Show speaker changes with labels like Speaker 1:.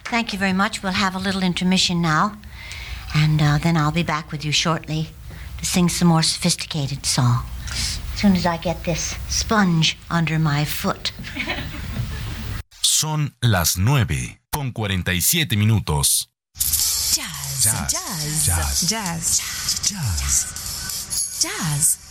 Speaker 1: Thank you very much. We'll have a little intermission now, and then I'll be back with you shortly to sing some more sophisticated songs. As soon as I get this sponge under my foot.
Speaker 2: Son las 9:47.
Speaker 3: Jazz.